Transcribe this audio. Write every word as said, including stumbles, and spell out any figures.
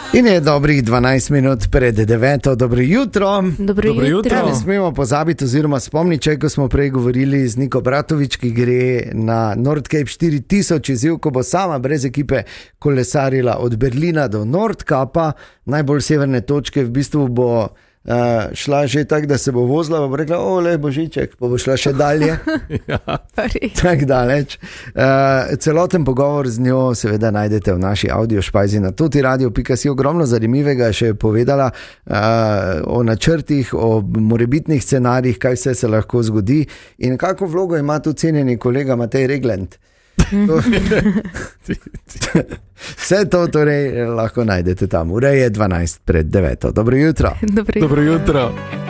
In je dobrih dvanajst minut pred deveto. Dobro jutro. Dobro Dobro jutro. jutro. Ne smemo pozabiti oziroma spomniti, ko smo prej govorili z Niko Bratovič, ki gre na Nordcape štiri tisoč izziv, ko bo sama brez ekipe kolesarila od Berlina do Nordkapa, najbolj severne točke. V bistvu bo uh, šla že tako, da se bo vozila, bo rekla, o, le Božiček, pa bo šla še dalje. Ja. Tako daleč. Uh, celoten pogovor z njo seveda najdete v naši audio špajzi na tutiradio pika si. Ogromno zanimivega še je povedala uh, o načrtih, o morebitnih scenarijih, kaj vse se lahko zgodi in kako vlogo ima tu cenjeni kolega Matej Regland. Vse to torej lahko najdete tam. Ura je dvanajst pred deveto. Dobro jutro. Dobro jutro. Dobro jutro.